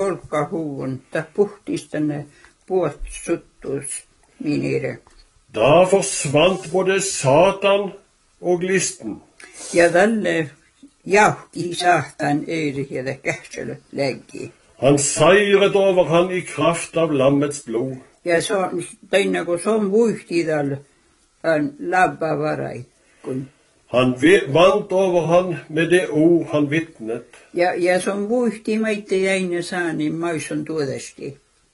olkahuvun, ta puhtistane puotsuttus minire. Da forsvant både Satan og listen. Ja talle jauhti saatan öyrihjätä kähtsölöt läggi. Han seiret over han i kraft av lammets blod. Ja se on, tein kun se on vuihti tal labbavarai. Han vant over han med det ord han vittnet. Ja se on vuihti meitä jäine saani maison tuodesti.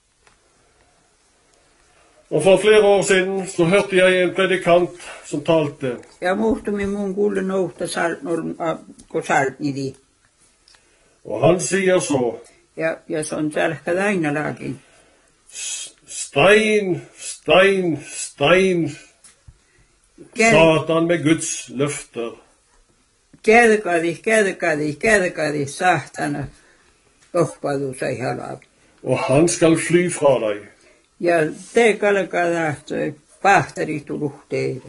Og for flere år siden så hørte jeg en predikant som talte. Ja muhtumi mun kuulen ohta kun saltnidi. Og han sier så. Ja se on sälkkä aina laakin. Stein, stein, stein, Satan med Guds løfter. Kädekadi, saatana, lohpadu sai halab. Og han skal fly fra deg. Ja te kalkadaht pahtaritu luhteedet.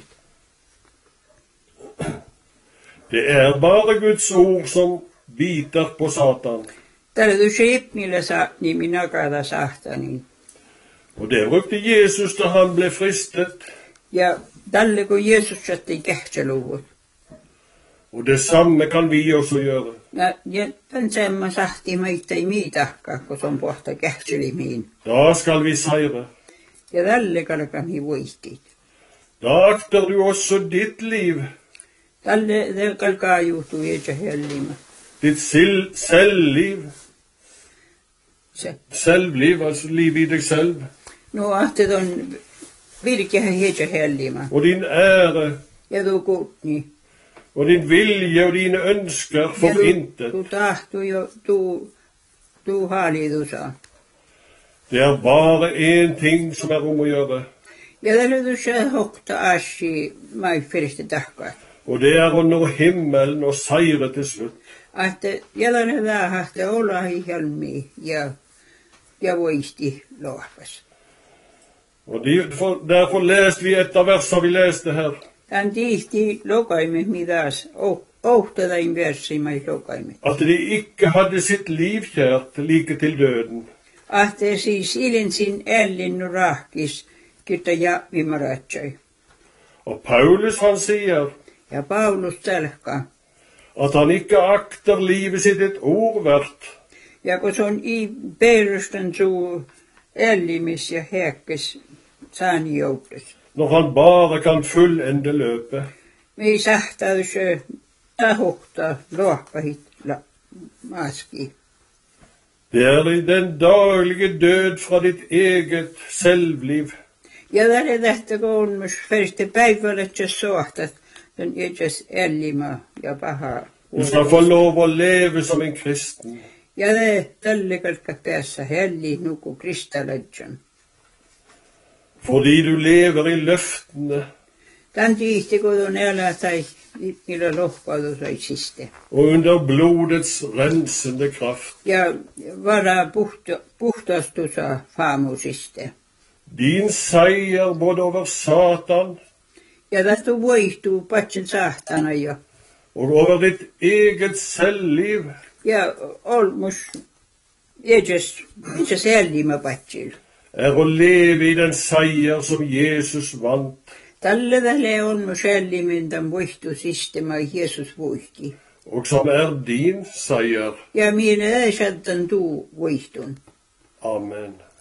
Det er bare Guds ord som biter på Satan. Tällä du skepnillä saatni minä kada sahtanin. Og det brukte Jesus da han ble fristet. Ja tälle kun Jeesus saatti kähtsäluvut. Og det samme kan vi også gjøre. Ja tän semma sahti meitä ei miitahka, kun se on pohta kähtsälimiin. Da skal vi seire. Ja tälle kalkami voitit. Da akter du også ditt liv. Tälle kalkaa juhtuu jätsä hellima. Ditt selvliv. Selvliv, altså liv i deg selv. No ahtet on virkjä jätsä hellima. Og din ære. Ja du kutni. Og din vilje og dine ønsker for intet. Du tahtu jo, du halidu saa. Det er bare en ting som er om å gjøre. Ja tälle du saa hokta ashi mai firste tahkaa. Og det er å nå himmelen og seire til slutt. Että jäläne vähähtä olla helmi ja voisti lohpas. Og derfor leste vi et av versene vi leste her. Tän tihti lokaimme mitäs, ohtatain versimai lokaimme. At de ikke hadde sitt liv kjært like til døden. Että siis ilinsin ellin rahkis, kytä ja vimaratsai. Og Paulus han sier Ja Paulus tälkka. At han ikke akter livet sitt et ord verdt. Ja kun se on i perustan suu ellimis ja hekkes saani joutus. Når han bare kan fullende løpet. Me sahtadu se tahokta lohpahit maski. Det er i den daglige død fra ditt eget selvliv. Ja tälle tähtä kun on myös firste päivälle se sohtat. Den jätsä ellima ja paha. Du skal få lov å leve som en kristen. Ja tälle kalkka päässä helli nuku kristalladjan. Fordi du lever i løftene. Tän tihti kun on elää tai millä lohpaudu sai siste. Og under blodets rensende kraft. Ja vara puhtastusa faamusiste. Din seier både over Satan. Ja tästä voihtuu patsin sahtana jo. Og over ditt eget selvliv. Ja olmus jätsä ellima patsil. Er å leve i den seier som Jesus vant. Tälle on myös ellimin tämän voihtusistema Jeesus voihti. Og som er din seier. Ja minä ei saattan tuu voihtun. Amen.